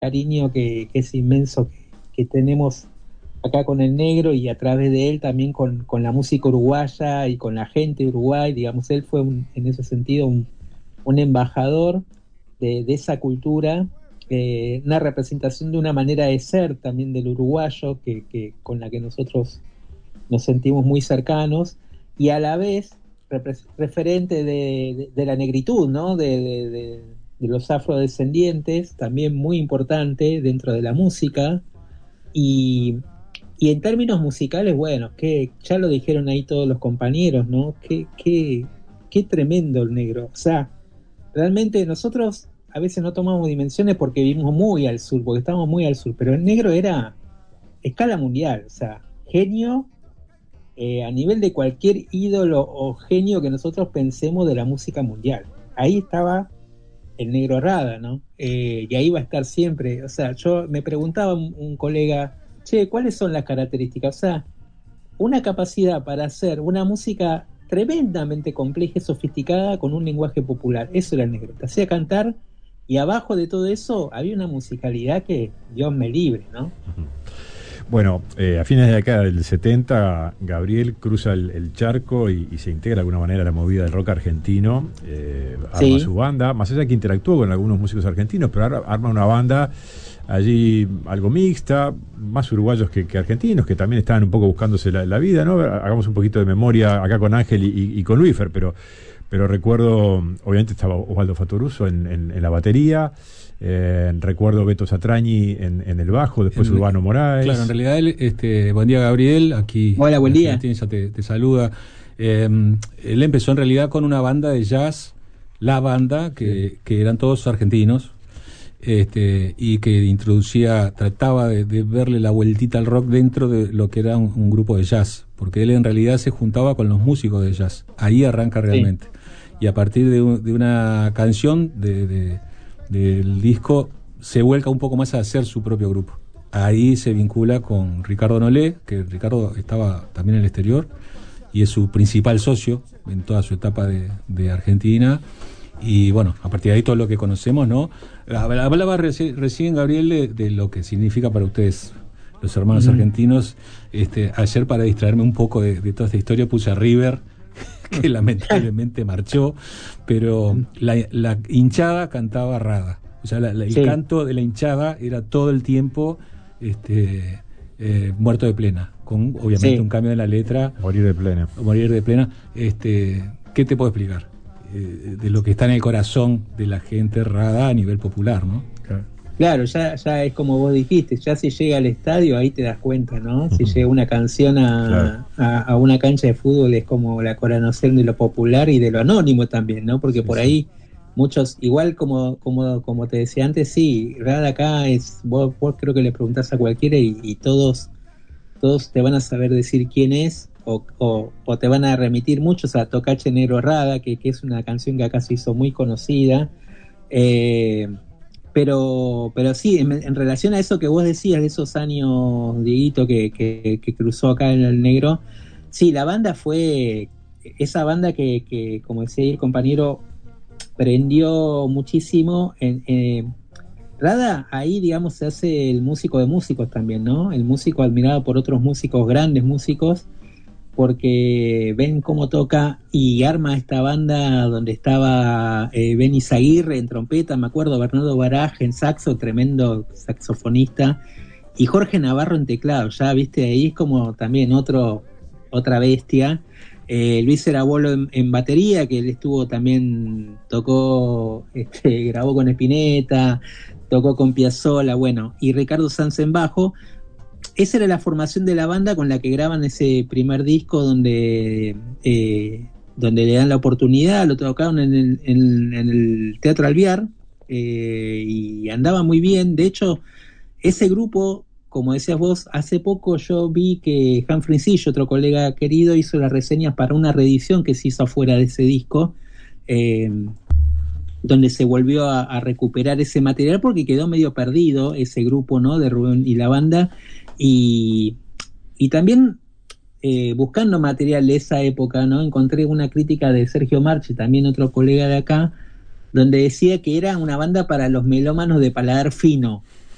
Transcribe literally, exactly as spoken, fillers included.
cariño que, que es inmenso que, que tenemos acá con el negro y a través de él también con, con la música uruguaya y con la gente de Uruguay. Digamos, él fue un, en ese sentido un, un embajador de, de esa cultura, eh, una representación de una manera de ser también del uruguayo que, que, con la que nosotros nos sentimos muy cercanos, y a la vez repre- referente de, de, de la negritud, ¿no? de, de, de, de los afrodescendientes, también muy importante dentro de la música. Y Y en términos musicales, bueno, que ya lo dijeron ahí todos los compañeros, ¿no? Qué, qué, qué tremendo el negro. O sea, realmente nosotros a veces no tomamos dimensiones porque vivimos muy al sur, porque estamos muy al sur, pero el negro era escala mundial, o sea, genio eh, a nivel de cualquier ídolo o genio que nosotros pensemos de la música mundial. Ahí estaba el negro Rada, ¿no? Eh, y ahí va a estar siempre. O sea, yo me preguntaba un, un colega, che, ¿cuáles son las características? O sea, una capacidad para hacer una música tremendamente compleja y sofisticada con un lenguaje popular. Eso era el negro. Te hacía cantar y abajo de todo eso había una musicalidad que Dios me libre, ¿no? Bueno, eh, a fines de acá del setenta, Gabriel cruza el, el charco y, y se integra de alguna manera a la movida del rock argentino, eh, arma Sí. su banda, más allá de que interactuó con algunos músicos argentinos, pero ar- arma una banda allí algo mixta, más uruguayos que, que argentinos, que también estaban un poco buscándose la, la vida, ¿no? Hagamos un poquito de memoria acá con Ángel y, y, y con Luífer, pero, pero recuerdo, obviamente estaba Osvaldo Fatoruso en, en, en la batería. Eh, recuerdo Beto Satrañi en, en el bajo, después En- Urbano Moraes. Claro, en realidad, él, este, buen día Gabriel, aquí Hola, buen día. Martín ya te, te saluda. Eh, él empezó en realidad con una banda de jazz, la banda, que, Sí. que eran todos argentinos, este, y que introducía, trataba de, de verle la vueltita al rock dentro de lo que era un, un grupo de jazz, porque él en realidad se juntaba con los músicos de jazz, ahí arranca realmente. Y a partir de, un- de una canción de, de del disco se vuelca un poco más a hacer su propio grupo. Ahí se vincula con Ricardo Nolé, que Ricardo estaba también en el exterior y es su principal socio en toda su etapa de, de Argentina. Y bueno, a partir de ahí todo lo que conocemos, ¿no? Hablaba reci- recién Gabriel de, de lo que significa para ustedes los hermanos Mm. argentinos. Este, ayer, para distraerme un poco de, de toda esta historia, puse a River, que lamentablemente marchó, pero la, la hinchada cantaba Rada. O sea, la, la, el Sí. canto de la hinchada era todo el tiempo este, eh, muerto de plena, con obviamente Sí. un cambio de la letra, Morir de plena. morir de plena. Este, ¿qué te puedo explicar? Eh, de lo que está en el corazón de la gente Rada a nivel popular, ¿no? Claro. Claro, ya, ya es como vos dijiste, ya si llega al estadio ahí te das cuenta, ¿no? Si llega una canción a, Claro. a, a una cancha de fútbol es como la coronación de lo popular y de lo anónimo también, ¿no? Porque Sí, por sí. ahí muchos, igual como, como, como te decía antes, sí, Rada acá es, vos, vos creo que le preguntás a cualquiera y, y todos, todos te van a saber decir quién es, o, o, o te van a remitir muchos a Tocache Negro Rada, que, que es una canción que acá se hizo muy conocida. Eh, pero, pero sí, en, en relación a eso que vos decías de esos años, Dieguito, que, que, que cruzó acá en el negro, sí, la banda fue esa banda que, que como decía el compañero, prendió muchísimo. En, eh, Rada, ahí digamos se hace el músico de músicos también, ¿no? El músico admirado por otros músicos, grandes músicos, porque ven cómo toca y arma esta banda donde estaba eh, Ben Izaguirre en trompeta, me acuerdo, Bernardo Baraj en saxo, tremendo saxofonista, y Jorge Navarro en teclado. Ya viste, ahí es como también otro otra bestia. eh, Luis Erabolo en, en batería, que él estuvo también, tocó, este, grabó con Spinetta, tocó con Piazzolla, bueno, y Ricardo Sanz en bajo. Esa era la formación de la banda con la que graban ese primer disco donde, eh, donde le dan la oportunidad, lo tocaron en el, en, en el Teatro Alvear, eh, y andaba muy bien. De hecho, ese grupo, como decías vos, hace poco yo vi que Humphrey Sillo, otro colega querido, hizo las reseñas para una reedición que se hizo afuera de ese disco, eh, donde se volvió a, a recuperar ese material porque quedó medio perdido ese grupo, ¿no? De Rubén y la banda. Y, y también eh, buscando material de esa época, ¿no? Encontré una crítica de Sergio Marchi, también otro colega de acá, donde decía que era una banda para los melómanos de paladar fino,